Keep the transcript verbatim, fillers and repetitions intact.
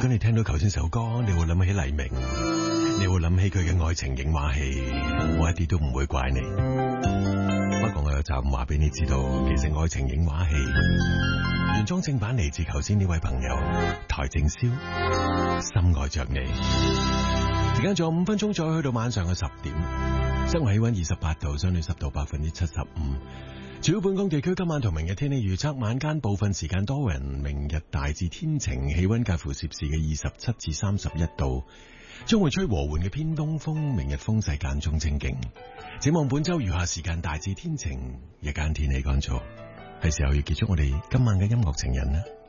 果你聽到頭先首歌，你會諗起黎明，你會諗起佢嘅愛情影畫戲，我一啲都唔會怪你。不過我有責任話俾你知道，其實愛情影畫戲原裝正版嚟自頭先呢位朋友台正宵，深愛着你。時間仲有五分鐘，再去到晚上嘅十點。室外氣溫二十八度，相對濕度百分之七十五。主要本港地區今晚同明日天氣預測：晚間部分時間多雲，明日大致天晴，氣溫介乎攝氏嘅二十七至三十一度，將會吹和緩嘅偏東風，明日風勢間中清勁。展望本周餘下時間大致天晴，日間天氣乾燥，係時候要結束我哋今晚嘅音樂情人啦。